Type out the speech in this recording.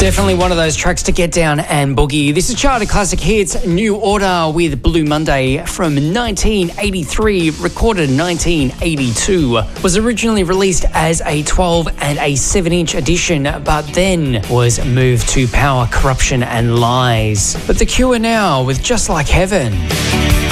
Definitely one of those tracks to get down and boogie. This is Charted Classic Hits, New Order with Blue Monday from 1983, recorded in 1982. Was originally released as a 12 and a 7-inch edition, but then was moved to Power, Corruption and Lies. But The Cure now with Just Like Heaven.